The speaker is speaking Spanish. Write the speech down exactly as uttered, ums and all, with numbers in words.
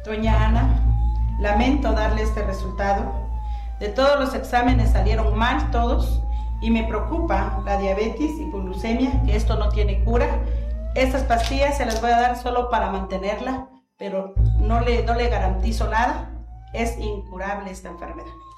Doña Ana, lamento darle este resultado. De todos los exámenes salieron mal todos y me preocupa la diabetes y hipoglucemia, que esto no tiene cura. Estas pastillas se las voy a dar solo para mantenerla, pero no le, no le garantizo nada. Es incurable esta enfermedad.